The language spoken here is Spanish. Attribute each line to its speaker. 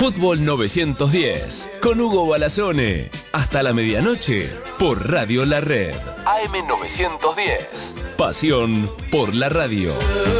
Speaker 1: Fútbol 910 con Hugo Balazone. Hasta la medianoche por Radio La Red. AM 910. Pasión por la radio.